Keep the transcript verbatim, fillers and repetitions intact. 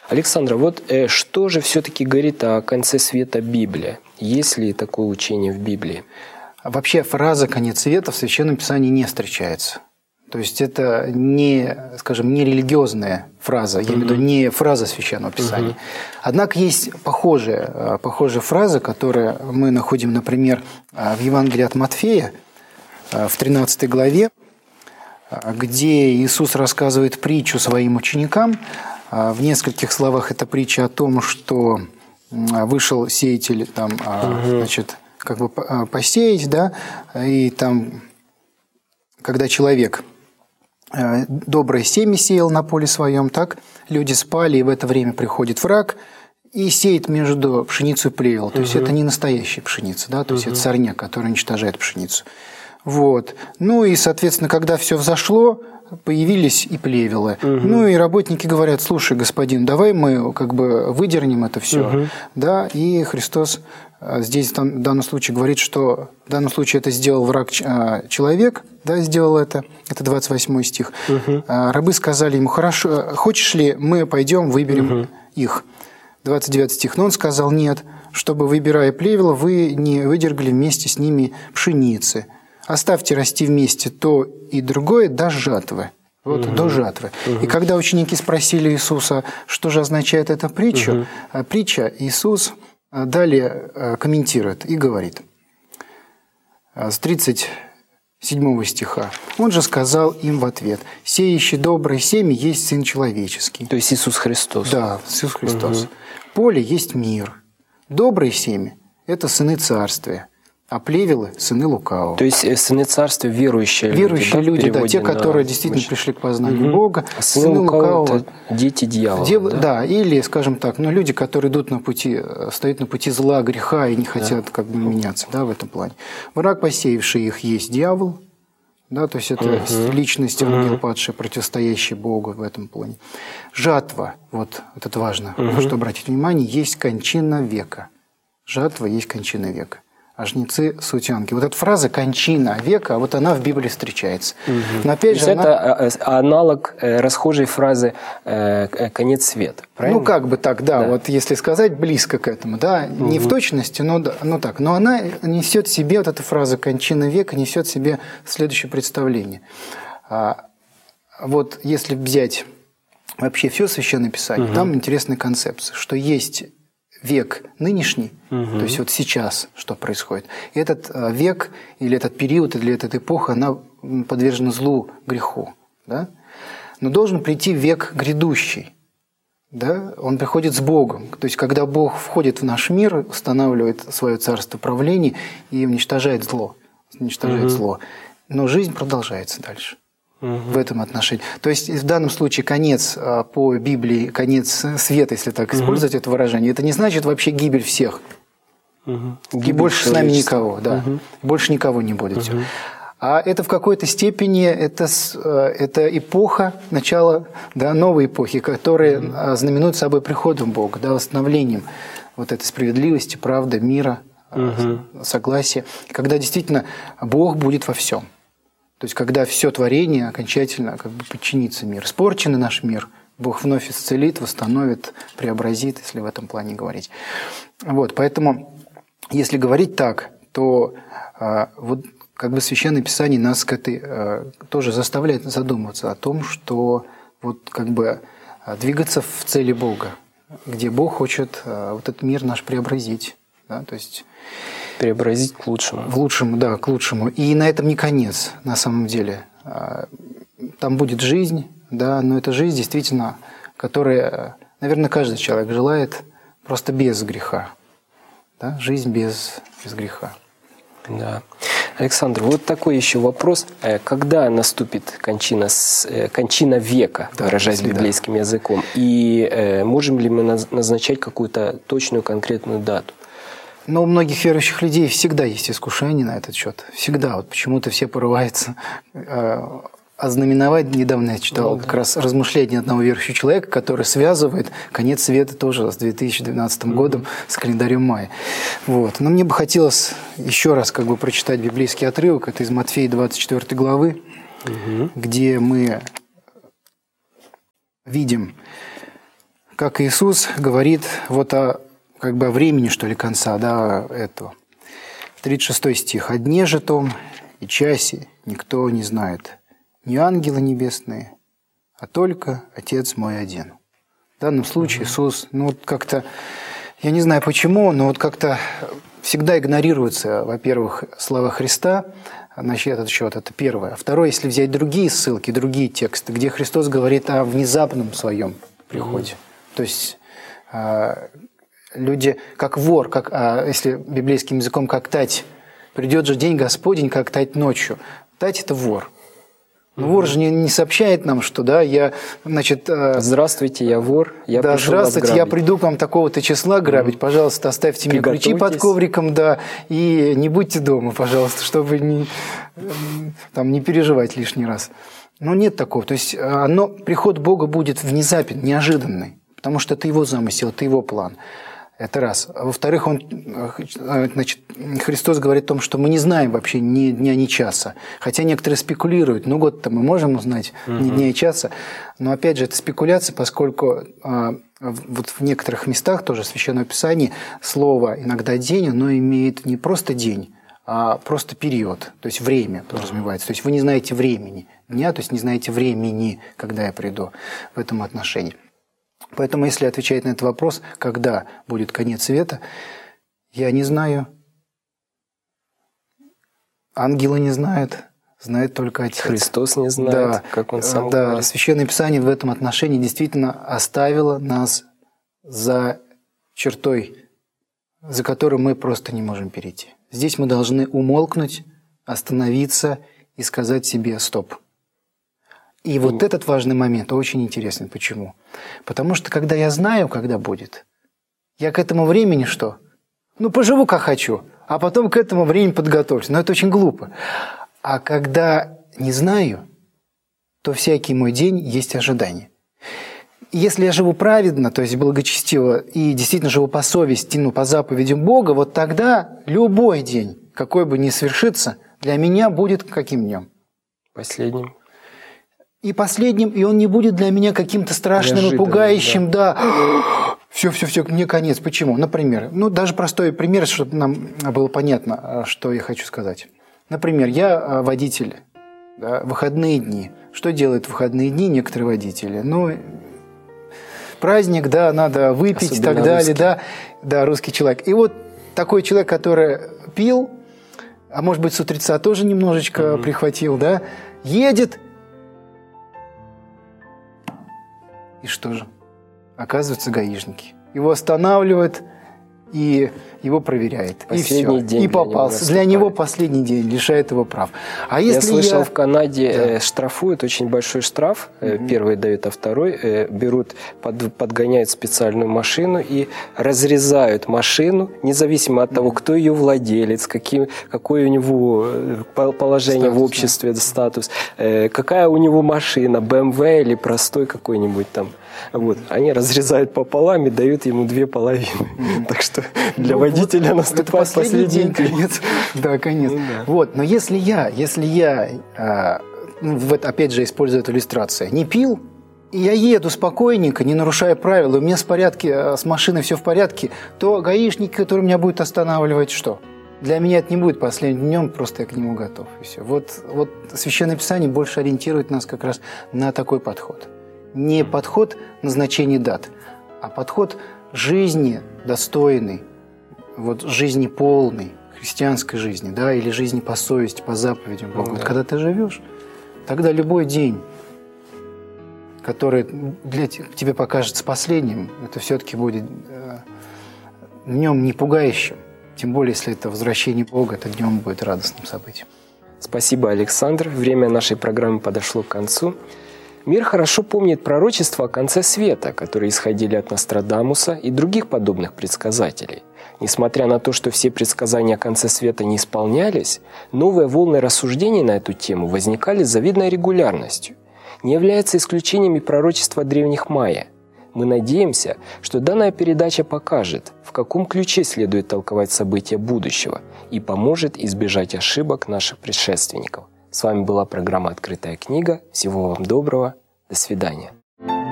Александра, вот э, что же все-таки говорит о конце света Библия? Есть ли такое учение в Библии? Вообще фраза «конец света» в Священном Писании не встречается. То есть это не, скажем, не религиозная фраза, я имею в виду не фраза Священного Писания. Uh-huh. Однако есть похожая, похожая фраза, которую мы находим, например, в Евангелии от Матфея, в тринадцатой главе, где Иисус рассказывает притчу своим ученикам. В нескольких словах эта притча о том, что вышел сеятель там, uh-huh. значит, как бы посеять, да, и там, когда человек доброе семя сеял на поле своем, так люди спали, и в это время приходит враг и сеет между пшеницей и плевел. То uh-huh. есть это не настоящая пшеница, да, то uh-huh. есть это сорняк, который уничтожает пшеницу. Вот. Ну и, соответственно, когда все взошло, появились и плевелы. Uh-huh. Ну и работники говорят: слушай, господин, давай мы как бы выдернем это все. Uh-huh. Да, и Христос здесь в данном случае говорит, что в данном случае это сделал враг человек, да, сделал это, это двадцать восьмой стих. Uh-huh. Рабы сказали ему: хорошо, хочешь ли, мы пойдем, выберем uh-huh. их. двадцать девятый стих. Но он сказал: нет, чтобы, выбирая плевела, вы не выдергали вместе с ними пшеницы. Оставьте расти вместе то и другое до жатвы. Вот, uh-huh. до жатвы. Uh-huh. И когда ученики спросили Иисуса, что же означает эта притча, uh-huh. притча, Иисус далее комментирует и говорит с тридцать седьмого стиха. Он же сказал им в ответ: «Сеющий доброе семя есть Сын Человеческий». То есть Иисус Христос. Да, Иисус Христос. Угу. «Поле есть мир. Доброе семя – это сыны Царствия, а плевелы – сыны лукавого». То есть сыны Царствия – верующие люди. Верующие люди, да, те, которые действительно выше. пришли к познанию угу. Бога. А сыны, сыны лукавого, лукавого – это дети дьявола. Дев... Да? да, или, скажем так, ну, люди, которые идут на пути, стоят на пути зла, греха и не хотят да. как бы меняться, да, в этом плане. Враг, посеявший их, есть дьявол. Да, то есть это uh-huh. личность, ангел падший, противостоящий Богу в этом плане. Жатва, вот это важно, uh-huh. что обратить внимание, есть кончина века. Жатва есть кончина века. А жнецы – суть ангелы. Вот эта фраза «кончина века», вот она в Библии встречается. Угу. Но опять же, это она... аналог расхожей фразы «конец света», правильно? Ну, как бы так, да, да. Вот если сказать, близко к этому, да, угу. не в точности, но, да, но так. Но она несет в себе, вот эта фраза «кончина века» несет в себе следующее представление. А, вот если взять вообще все Священное Писание, угу. там интересная концепция, что есть век нынешний, угу. то есть вот сейчас что происходит. И этот век или этот период, или эта эпоха, она подвержена злу, греху. Да? Но должен прийти век грядущий. Да? Он приходит с Богом. То есть когда Бог входит в наш мир, устанавливает свое царство правления и уничтожает зло. Уничтожает угу. зло. Но жизнь продолжается дальше. В этом отношении. То есть в данном случае конец по Библии, конец света, если так использовать угу. это выражение, это не значит вообще гибель всех. Угу. И больше с нами никого. Да. Угу. Больше никого не будет. Угу. А это в какой-то степени это, это эпоха, начало да, новой эпохи, которая угу. знаменует собой приходом Бога, да, восстановлением вот этой справедливости, правды, мира, угу. согласия. Когда действительно Бог будет во всем. То есть, когда все творение окончательно как бы подчинится миру. Испорченный наш мир Бог вновь исцелит, восстановит, преобразит, если в этом плане говорить. Вот, поэтому, если говорить так, то э, вот как бы Священное Писание нас к этой, э, тоже заставляет задумываться о том, что вот как бы двигаться в цели Бога, где Бог хочет э, вот этот мир наш преобразить. Да, то есть... Преобразить к лучшему. К лучшему, да, к лучшему. И на этом не конец, на самом деле. Там будет жизнь, да, но это жизнь действительно, которая, наверное, каждый человек желает просто без греха. Да? Жизнь без, без греха. Да. Александр, вот такой еще вопрос. Когда наступит кончина, кончина века, да, выражаясь библейским да. языком? И можем ли мы назначать какую-то точную, конкретную дату? Но у многих верующих людей всегда есть искушение на этот счет. Всегда. Вот почему-то все порываются ознаменовать. Недавно я читал как раз размышления одного верующего человека, который связывает конец света тоже с две тысячи двенадцатым годом, с календарем мая. Вот. Но мне бы хотелось еще раз как бы прочитать библейский отрывок. Это из Матфея двадцать четвёртой главы, угу. где мы видим, как Иисус говорит вот о, как бы о времени, что ли, конца, да, этого. тридцать шестой стих. «О дне же том и часе никто не знает, ни ангелы небесные, а только Отец мой один». В данном случае Иисус, ну вот как-то, я не знаю почему, но вот как-то всегда игнорируются, во-первых, слова Христа, значит, этот счет, это первое. А второе, если взять другие ссылки, другие тексты, где Христос говорит о внезапном своем приходе. Mm-hmm. То есть э, люди, как вор, как, э, если библейским языком, как тать, придет же день Господень, как тать ночью. Тать – это вор. Но вор же не, не сообщает нам, что, да, я, значит... Э, здравствуйте, я вор, я да, пришел здравствуйте, вас я приду к вам такого-то числа грабить, mm-hmm. пожалуйста, оставьте мне ключи под ковриком, да, и не будьте дома, пожалуйста, чтобы не, там, не переживать лишний раз. Но нет такого, то есть оно, приход Бога будет внезапен, неожиданный, потому что это Его замысел, это Его план. Это раз. А во-вторых, он, значит, Христос говорит о том, что мы не знаем вообще ни дня, ни часа. Хотя некоторые спекулируют. Ну, год-то мы можем узнать угу. ни дня, ни часа. Но, опять же, это спекуляция, поскольку а, вот в некоторых местах тоже в Священном Писании слово иногда «день», оно имеет не просто день, а просто период, то есть время подразумевается. То есть вы не знаете времени дня, то есть не знаете времени, когда я приду в этом отношении. Поэтому, если отвечать на этот вопрос, когда будет конец света, я не знаю. Ангелы не знают, знает только Отец. Христос не знает, да, как Он сам да, говорит. Священное Писание в этом отношении действительно оставило нас за чертой, за которую мы просто не можем перейти. Здесь мы должны умолкнуть, остановиться и сказать себе «стоп». И вот mm. этот важный момент очень интересен. Почему? Потому что, когда я знаю, когда будет, я к этому времени что? Ну, поживу, как хочу, а потом к этому времени подготовлюсь. Но это очень глупо. А когда не знаю, то всякий мой день есть ожидание. И если я живу праведно, то есть благочестиво, и действительно живу по совести, ну, по заповедям Бога, вот тогда любой день, какой бы ни свершится, для меня будет каким днем? Последним. И последним, и он не будет для меня каким-то страшным и пугающим, да. Все, все, все, мне конец. Почему? Например, ну даже простой пример, чтобы нам было понятно, что я хочу сказать. Например, я водитель, да, выходные дни. Что делают в выходные дни некоторые водители? Ну, праздник, да, надо выпить и так далее, русский. да, да, русский человек. И вот такой человек, который пил, а может быть с утреца тоже немножечко mm-hmm. прихватил, да, едет. И что же? Оказывается, гаишники. Его останавливают и его проверяют. Последний и все. день И попался. Для него последний день, лишает его прав. А если я слышал, я... в Канаде да. штрафуют очень большой штраф. Mm-hmm. Первый дают, а второй берут, под, подгоняют специальную машину и разрезают машину, независимо от mm-hmm. того, кто ее владелец, каким, какое у него положение статус, в обществе, да. статус, какая у него машина, бэ эм вэ или простой какой-нибудь там. Вот. Они разрезают пополам и дают ему две половины. Mm-hmm. Так что для ну, водителя вот, наступает последний, последний день. Конец. Да, конец. Ну, да. Вот. Но если я, если я а, ну, вот опять же использую эту иллюстрацию, не пил, и я еду спокойненько, не нарушая правила, у меня с, порядки, с машиной все в порядке, то гаишник, который меня будет останавливать, что? Для меня это не будет последним днем, просто я к нему готов. И все. Вот, вот Священное Писание больше ориентирует нас как раз на такой подход. Не подход назначения дат, а подход жизни достойный, вот жизни полной, христианской жизни, да, или жизни по совести, по заповедям Бога. Ну, да. Вот когда ты живешь, тогда любой день, который для тебе покажется последним, это все-таки будет э, днем не пугающим. Тем более, если это возвращение Бога, это днем будет радостным событием. Спасибо, Александр. Время нашей программы подошло к концу. Мир хорошо помнит пророчества о конце света, которые исходили от Нострадамуса и других подобных предсказателей. Несмотря на то, что все предсказания о конце света не исполнялись, новые волны рассуждений на эту тему возникали с завидной регулярностью. Не является исключением и пророчество древних майя. Мы надеемся, что данная передача покажет, в каком ключе следует толковать события будущего и поможет избежать ошибок наших предшественников. С вами была программа «Открытая книга». Всего вам доброго. До свидания.